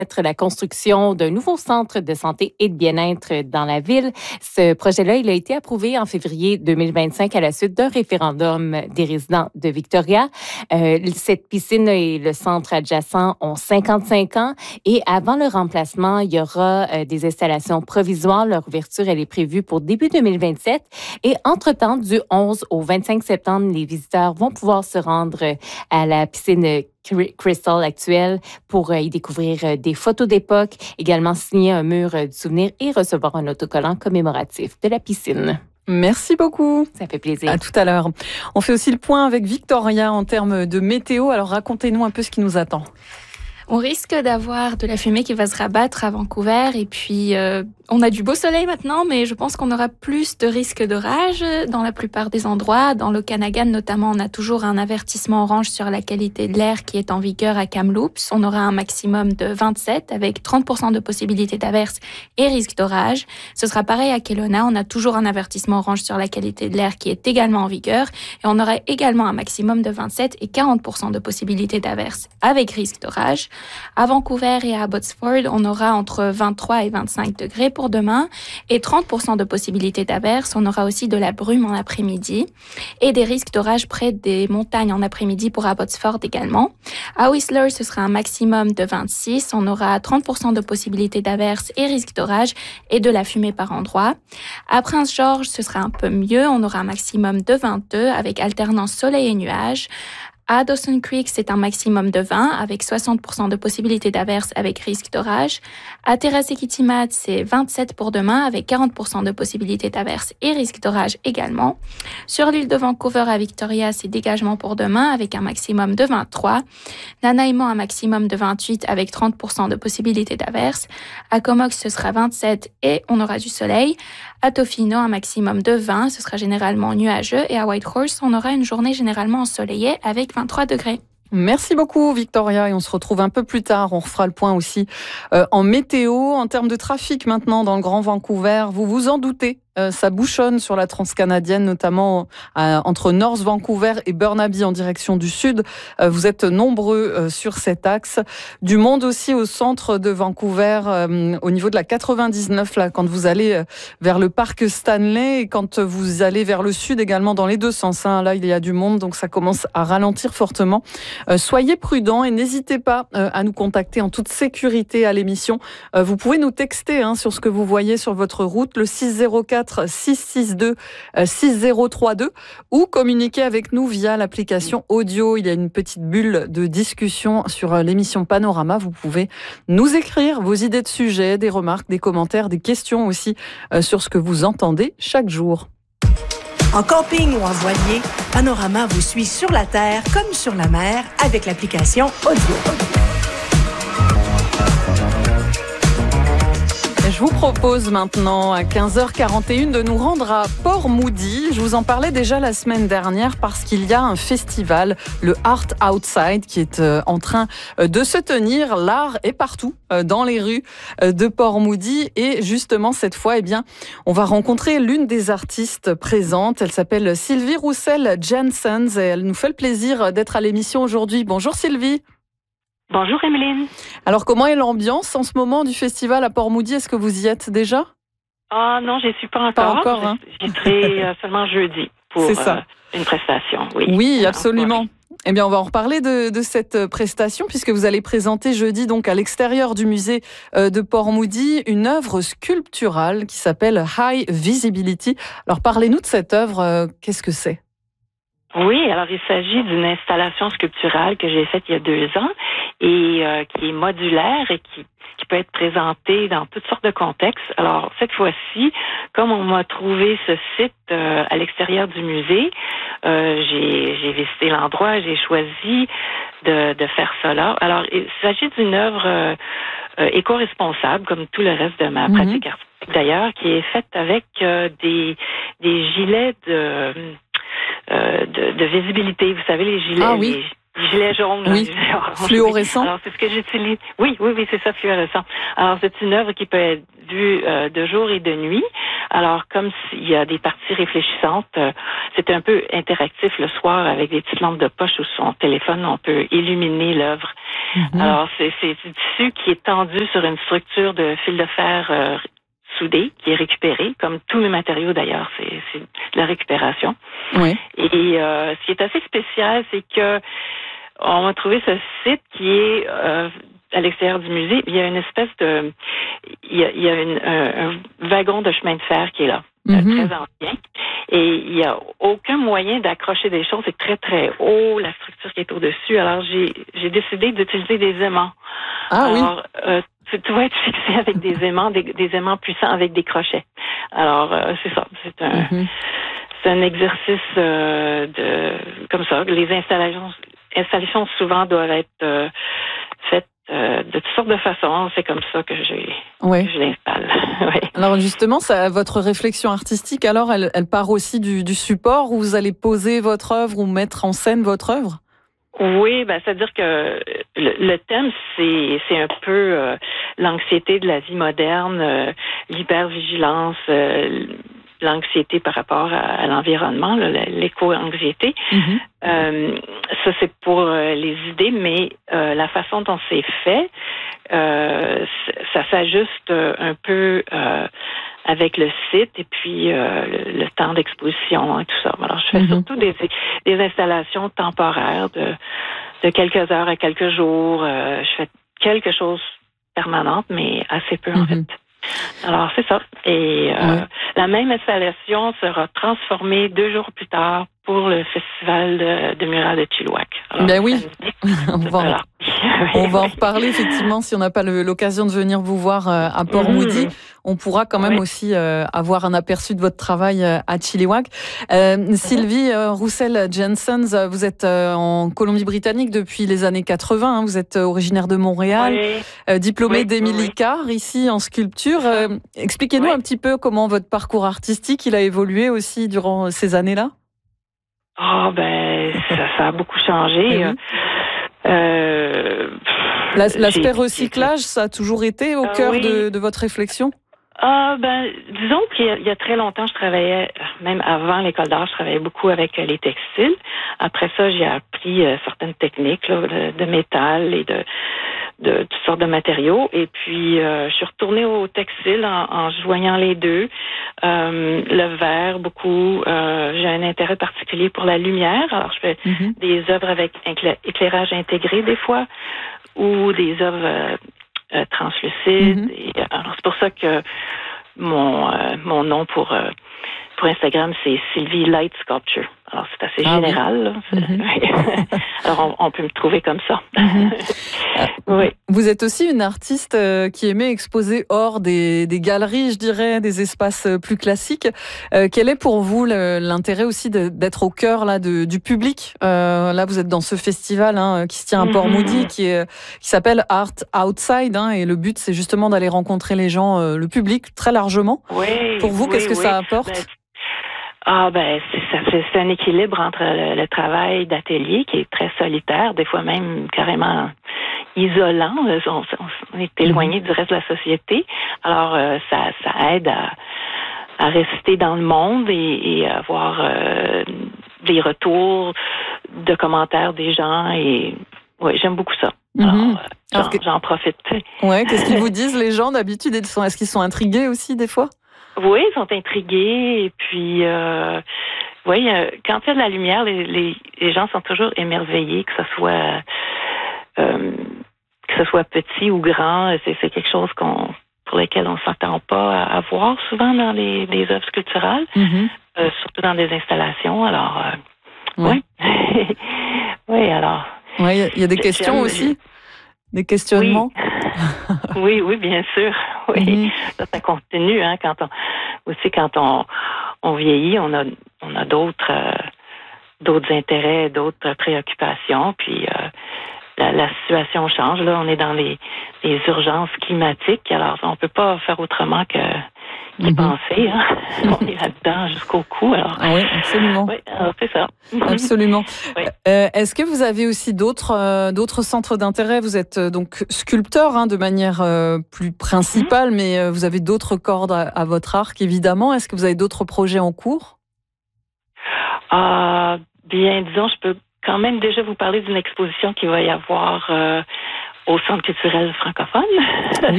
la construction d'un nouveau centre de santé et de bien-être dans la ville. Ce projet-là, il a été approuvé en février 2025 à la suite d'un référendum des résidents de Victoria. Cette piscine et le centre adjacent ont 55 ans et avant le remplacement, il y aura des installations provisoires. Leur ouverture, elle est prévue pour début 2027 et entre-temps, du 11 au 25 septembre, les visiteurs vont pouvoir se rendre à la piscine Crystal actuelle pour y découvrir des photos d'époque, également signer un mur du souvenir et recevoir un autocollant commémoratif de la piscine. Merci beaucoup. Ça fait plaisir. À tout à l'heure. On fait aussi le point avec Victoria en termes de météo. Alors racontez-nous un peu ce qui nous attend. On risque d'avoir de la fumée qui va se rabattre à Vancouver et puis on a du beau soleil maintenant, mais je pense qu'on aura plus de risques d'orage dans la plupart des endroits. Dans l'Okanagan notamment, on a toujours un avertissement orange sur la qualité de l'air qui est en vigueur à Kamloops. On aura un maximum de 27 avec 30% de possibilité d'averse et risque d'orage. Ce sera pareil à Kelowna, on a toujours un avertissement orange sur la qualité de l'air qui est également en vigueur et on aura également un maximum de 27 et 40% de possibilité d'averse avec risque d'orage. À Vancouver et à Abbotsford, on aura entre 23 et 25 degrés pour demain et 30% de possibilité d'averse. On aura aussi de la brume en après-midi et des risques d'orage près des montagnes en après-midi pour Abbotsford également. À Whistler, ce sera un maximum de 26. On aura 30% de possibilité d'averse et risque d'orage et de la fumée par endroits. À Prince George, ce sera un peu mieux. On aura un maximum de 22 avec alternance soleil et nuages. À Dawson Creek, c'est un maximum de 20 avec 60% de possibilité d'averse avec risque d'orage. À Terrace et Kitimat, c'est 27 pour demain avec 40% de possibilité d'averse et risque d'orage également. Sur l'île de Vancouver à Victoria, c'est dégagement pour demain avec un maximum de 23. Nanaimo, un maximum de 28 avec 30% de possibilité d'averse. À Comox, ce sera 27 et on aura du soleil. À Tofino, un maximum de 20, ce sera généralement nuageux. Et à Whitehorse, on aura une journée généralement ensoleillée avec 23 degrés. Merci beaucoup Victoria et on se retrouve un peu plus tard. On refera le point aussi en météo. En termes de trafic maintenant dans le Grand Vancouver, vous vous en doutez, ça bouchonne sur la transcanadienne, notamment entre North Vancouver et Burnaby en direction du sud. Vous êtes nombreux sur cet axe. Du monde aussi au centre de Vancouver, au niveau de la 99, là, quand vous allez vers le parc Stanley et quand vous allez vers le sud également dans les deux sens. Là, il y a du monde, donc ça commence à ralentir fortement. Soyez prudents et n'hésitez pas à nous contacter en toute sécurité à l'émission. Vous pouvez nous texter sur ce que vous voyez sur votre route, le 604 662 6032 ou communiquer avec nous via l'application audio. Il y a une petite bulle de discussion sur l'émission Panorama. Vous pouvez nous écrire vos idées de sujets, des remarques, des commentaires, des questions aussi sur ce que vous entendez chaque jour. En camping ou en voilier, Panorama vous suit sur la terre comme sur la mer avec l'application audio. Je vous propose maintenant à 15h41 de nous rendre à Port Moody. Je vous en parlais déjà la semaine dernière parce qu'il y a un festival, le Art Outside, qui est en train de se tenir. L'art est partout dans les rues de Port Moody et justement cette fois, on va rencontrer l'une des artistes présentes. Elle s'appelle Sylvie Roussel-Jensens et elle nous fait le plaisir d'être à l'émission aujourd'hui. Bonjour Sylvie. Bonjour Emeline. Alors comment est l'ambiance en ce moment du festival à Port Moody? Est-ce que vous y êtes déjà? Ah non, j'y suis pas encore. Pas encore, J'y serai seulement jeudi pour une prestation. Oui, absolument. Eh bien, on va en reparler de cette prestation puisque vous allez présenter jeudi donc à l'extérieur du musée de Port Moody une œuvre sculpturale qui s'appelle High Visibility. Alors parlez-nous de cette œuvre, qu'est-ce que c'est? Oui, alors il s'agit d'une installation sculpturale que j'ai faite il y a 2 ans et qui est modulaire et qui peut être présentée dans toutes sortes de contextes. Alors cette fois-ci, comme on m'a trouvé ce site à l'extérieur du musée, j'ai visité l'endroit, j'ai choisi de faire cela. Alors il s'agit d'une œuvre éco-responsable comme tout le reste de ma pratique artistique d'ailleurs, qui est faite avec des gilets de visibilité. Vous savez, les gilets, les gilets jaunes, oui. Fluorescents. Alors, c'est ce que j'utilise. Oui, c'est ça, fluorescent. Alors, c'est une œuvre qui peut être vue de jour et de nuit. Alors, comme s'il y a des parties réfléchissantes, c'est un peu interactif le soir avec des petites lampes de poche ou son téléphone, on peut illuminer l'œuvre. Alors, c'est du tissu qui est tendu sur une structure de fil de fer soudé, qui est récupéré, comme tous les matériaux d'ailleurs, c'est de la récupération. Oui. Et ce qui est assez spécial, c'est que on a trouvé ce site qui est à l'extérieur du musée. Il y a une espèce de, il y a un wagon de chemin de fer qui est là, très ancien. Et il n'y a aucun moyen d'accrocher des choses. C'est très, très haut, la structure qui est au-dessus. Alors, j'ai décidé d'utiliser des aimants. Ah alors, oui. Tu vas être fixé avec des aimants puissants avec des crochets. Alors, c'est ça. C'est un exercice comme ça. Les installations souvent doivent être faites de toutes sortes de façons. C'est comme ça que je l'installe. Oui. Alors justement, votre réflexion artistique, alors, elle part aussi du support où vous allez poser votre œuvre ou mettre en scène votre œuvre? Oui, c'est-à-dire que le thème, c'est un peu l'anxiété de la vie moderne, l'hypervigilance, l'anxiété par rapport à l'environnement, l'éco-anxiété. Ça, c'est pour les idées, mais la façon dont c'est fait, ça s'ajuste un peu avec le site et puis le temps d'exposition et tout ça. Alors, je fais surtout des installations temporaires de quelques heures à quelques jours. Je fais quelque chose permanente, mais assez peu en fait. Alors, c'est ça. Et la même installation sera transformée 2 jours plus tard pour le festival de murales de Chilliwack. Alors, ben oui, on va en reparler effectivement si on n'a pas l'occasion de venir vous voir à Port-Moody. On pourra quand même aussi avoir un aperçu de votre travail à Chilliwack. Sylvie Roussel-Jensens, vous êtes en Colombie-Britannique depuis les années 80. Hein, vous êtes originaire de Montréal, diplômée d'Émilie Carr, ici en sculpture. Expliquez-nous un petit peu comment votre parcours artistique il a évolué aussi durant ces années-là. Ça a beaucoup changé. L'aspect recyclage, ça a toujours été au cœur de votre réflexion? Disons qu'il y a très longtemps, je travaillais, même avant l'école d'art, je travaillais beaucoup avec les textiles. Après ça, j'ai appris certaines techniques là, de métal et de toutes sortes de matériaux. Et puis, je suis retournée au textile en joignant les deux. Le verre, beaucoup. J'ai un intérêt particulier pour la lumière. Alors, je fais des œuvres avec éclairage intégré des fois ou des œuvres translucides. Et, alors, c'est pour ça que mon nom pour Instagram, c'est Sylvie Light Sculpture. Alors, c'est assez général. Alors, on peut me trouver comme ça. Vous êtes aussi une artiste qui aimait exposer hors des galeries, je dirais, des espaces plus classiques. Quel est pour vous l'intérêt aussi d'être au cœur là, du public? Là, vous êtes dans ce festival qui se tient à Port-Moody, qui s'appelle Art Outside. Et le but, c'est justement d'aller rencontrer les gens, le public, très largement. Pour vous, qu'est-ce que ça apporte? C'est un équilibre entre le travail d'atelier qui est très solitaire, des fois même carrément isolant. On est éloigné du reste de la société. Alors, ça aide à rester dans le monde et avoir des retours de commentaires des gens. Et j'aime beaucoup ça. Alors, j'en profite. Qu'est-ce qu'ils vous disent, les gens, d'habitude? Est-ce qu'ils sont intrigués aussi, des fois? Oui, ils sont intrigués. Et puis, quand il y a de la lumière, les gens sont toujours émerveillés, que ce soit petit ou grand. C'est quelque chose pour lequel on ne s'attend pas à voir souvent dans les œuvres sculpturales, surtout dans des installations. Alors, oui, alors. Il y a des questions aussi, des questionnements. Oui, bien sûr. Oui, ça continue. Quand on vieillit, on a d'autres intérêts, d'autres préoccupations. Puis la situation change. Là, on est dans les urgences climatiques. Alors, on peut pas faire autrement que qui penser. Hein? On est là-dedans jusqu'au cou. Alors, oui, absolument. Oui, c'est ça. Absolument. Oui. Est-ce que vous avez aussi d'autres centres d'intérêt? Vous êtes donc sculpteur de manière plus principale, mais vous avez d'autres cordes à votre arc, évidemment. Est-ce que vous avez d'autres projets en cours? Bien, disons, je peux quand même déjà vous parler d'une exposition qui va y avoir au Centre culturel francophone. Oui,